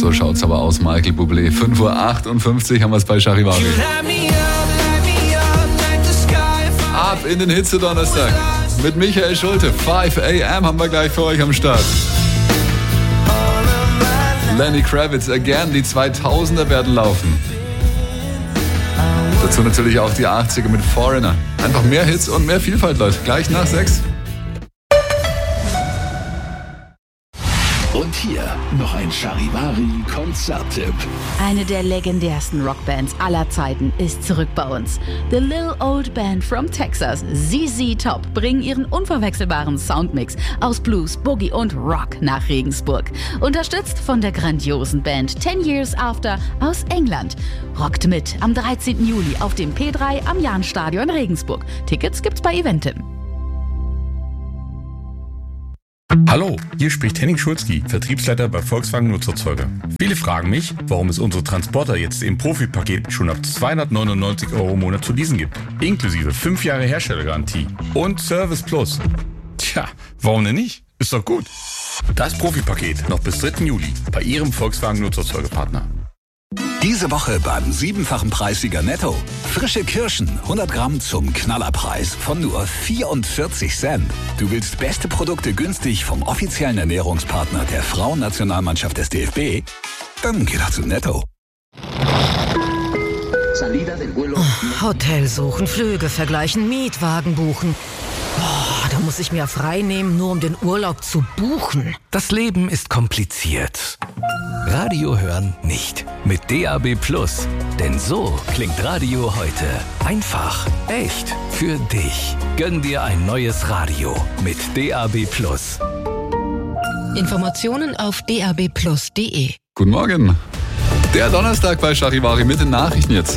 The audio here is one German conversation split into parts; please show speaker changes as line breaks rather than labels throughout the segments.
So schaut's aber aus, Michael Bublé. 5:58 Uhr haben wir es bei Charivari. Ab in den Hitze-Donnerstag mit Michael Schulte. 5 a.m. haben wir gleich für euch am Start. Lenny Kravitz, Again, die 2000er werden laufen. Dazu natürlich auch die 80er mit Foreigner. Einfach mehr Hits und mehr Vielfalt, Leute. Gleich nach 6.
Und hier noch ein Charivari-Konzerttipp.
Eine der legendärsten Rockbands aller Zeiten ist zurück bei uns. The Little Old Band from Texas, ZZ Top, bringen ihren unverwechselbaren Soundmix aus Blues, Boogie und Rock nach Regensburg. Unterstützt von der grandiosen Band 10 Years After aus England. Rockt mit am 13. Juli auf dem P3 am Jahnstadion Regensburg. Tickets gibt's bei Eventim.
Hallo, hier spricht Henning Schulzki, Vertriebsleiter bei Volkswagen Nutzerzeuger. Viele fragen mich, warum es unsere Transporter jetzt im Profipaket schon ab 299 € im Monat zu leasen gibt. Inklusive 5 Jahre Herstellergarantie und Service Plus. Tja, warum denn nicht? Ist doch gut. Das Profipaket noch bis 3. Juli bei Ihrem Volkswagen Nutzerzeugerpartner.
Diese Woche beim 7-fachen Preissieger Netto. Frische Kirschen, 100 Gramm zum Knallerpreis von nur 44 Cent. Du willst beste Produkte günstig vom offiziellen Ernährungspartner der Frauennationalmannschaft des DFB? Dann geh doch zu Netto.
Hotel suchen, Flüge vergleichen, Mietwagen buchen. Da muss ich mir frei nehmen, nur um den Urlaub zu buchen.
Das Leben ist kompliziert. Radio hören nicht. Mit DAB+. Denn so klingt Radio heute. Einfach, echt, für dich. Gönn dir ein neues Radio mit DAB+.
Informationen auf dabplus.de.
Guten Morgen. Der Donnerstag bei Charivari mit den Nachrichten jetzt.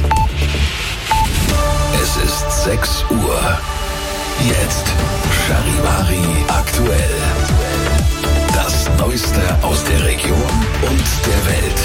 Es ist 6 Uhr. Jetzt Charivari aktuell. Das Neueste aus der Region und der Welt.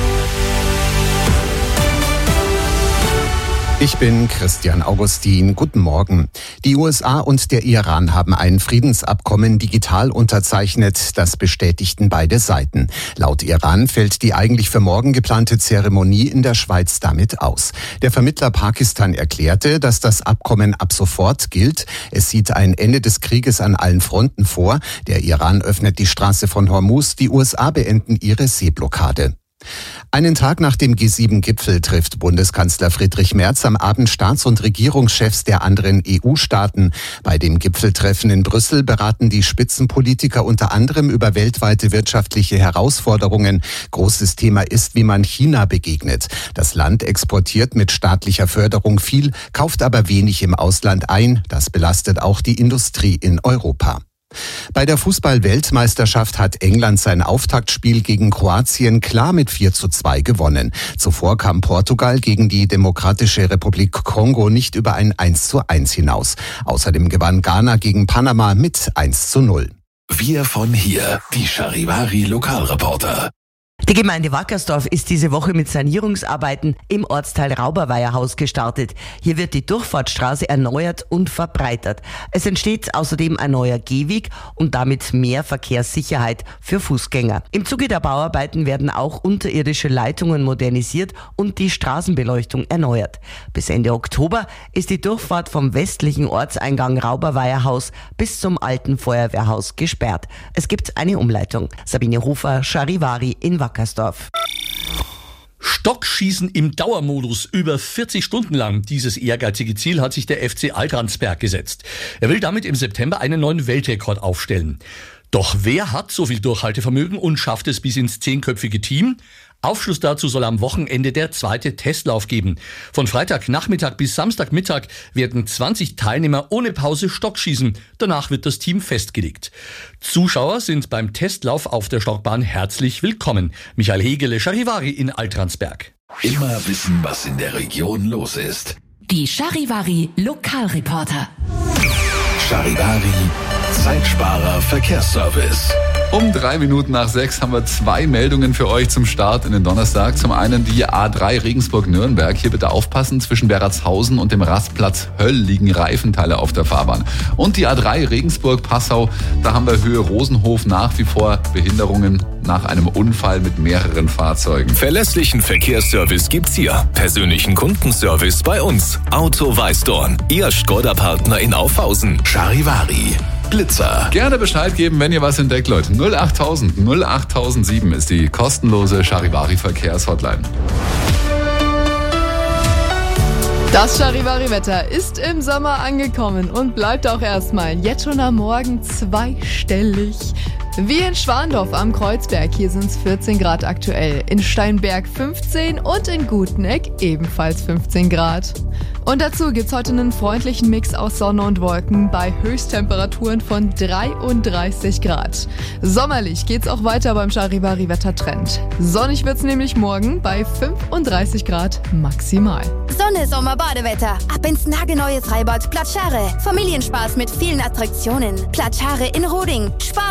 Ich bin Christian Augustin. Guten Morgen. Die USA und der Iran haben ein Friedensabkommen digital unterzeichnet. Das bestätigten beide Seiten. Laut Iran fällt die eigentlich für morgen geplante Zeremonie in der Schweiz damit aus. Der Vermittler Pakistan erklärte, dass das Abkommen ab sofort gilt. Es sieht ein Ende des Krieges an allen Fronten vor. Der Iran öffnet die Straße von Hormuz. Die USA beenden ihre Seeblockade. Einen Tag nach dem G7-Gipfel trifft Bundeskanzler Friedrich Merz am Abend Staats- und Regierungschefs der anderen EU-Staaten. Bei dem Gipfeltreffen in Brüssel beraten die Spitzenpolitiker unter anderem über weltweite wirtschaftliche Herausforderungen. Großes Thema ist, wie man China begegnet. Das Land exportiert mit staatlicher Förderung viel, kauft aber wenig im Ausland ein. Das belastet auch die Industrie in Europa. Bei der Fußball-Weltmeisterschaft hat England sein Auftaktspiel gegen Kroatien klar mit 4:2 gewonnen. Zuvor kam Portugal gegen die Demokratische Republik Kongo nicht über ein 1:1 hinaus. Außerdem gewann Ghana gegen Panama mit 1:0.
Wir von hier, die Charivari-Lokalreporter.
Die Gemeinde Wackersdorf ist diese Woche mit Sanierungsarbeiten im Ortsteil Rauberweierhaus gestartet. Hier wird die Durchfahrtsstraße erneuert und verbreitert. Es entsteht außerdem ein neuer Gehweg und damit mehr Verkehrssicherheit für Fußgänger. Im Zuge der Bauarbeiten werden auch unterirdische Leitungen modernisiert und die Straßenbeleuchtung erneuert. Bis Ende Oktober ist die Durchfahrt vom westlichen Ortseingang Rauberweierhaus bis zum alten Feuerwehrhaus gesperrt. Es gibt eine Umleitung. Sabine Hofer, Charivari in Wackersdorf.
Stockschießen im Dauermodus über 40 Stunden lang. Dieses ehrgeizige Ziel hat sich der FC Altransberg gesetzt. Er will damit im September einen neuen Weltrekord aufstellen. Doch wer hat so viel Durchhaltevermögen und schafft es bis ins 10-köpfige Team? Aufschluss dazu soll am Wochenende der zweite Testlauf geben. Von Freitagnachmittag bis Samstagmittag werden 20 Teilnehmer ohne Pause Stockschießen. Danach wird das Team festgelegt. Zuschauer sind beim Testlauf auf der Stockbahn herzlich willkommen. Michael Hegele, Charivari in Altransberg.
Immer wissen, was in der Region los ist.
Die Charivari Lokalreporter.
Charivari, Zeitsparer Verkehrsservice.
Um 3 Minuten nach 6 haben wir 2 Meldungen für euch zum Start in den Donnerstag. Zum einen die A3 Regensburg-Nürnberg. Hier bitte aufpassen, zwischen Beratshausen und dem Rastplatz Höll liegen Reifenteile auf der Fahrbahn. Und die A3 Regensburg-Passau, da haben wir Höhe Rosenhof nach wie vor Behinderungen nach einem Unfall mit mehreren Fahrzeugen.
Verlässlichen Verkehrsservice gibt's hier. Persönlichen Kundenservice bei uns. Auto Weißdorn. Ihr Škoda-Partner in Aufhausen. Charivari. Blitzer.
Gerne Bescheid geben, wenn ihr was entdeckt, Leute. 08000 08007 ist die kostenlose Charivari Verkehrshotline.
Das Charivari-Wetter ist im Sommer angekommen und bleibt auch erstmal jetzt schon am Morgen zweistellig. Wie in Schwandorf am Kreuzberg, hier sind es 14 Grad aktuell. In Steinberg 15 und in Guteneck ebenfalls 15 Grad. Und dazu gibt's heute einen freundlichen Mix aus Sonne und Wolken bei Höchsttemperaturen von 33 Grad. Sommerlich geht's auch weiter beim Charivari-Wettertrend. Sonnig wird's nämlich morgen bei 35 Grad maximal.
Sonne, Sommer, Badewetter. Ab ins nagelneue Freibad Platschare. Familienspaß mit vielen Attraktionen. Platschare in Roding. Spaß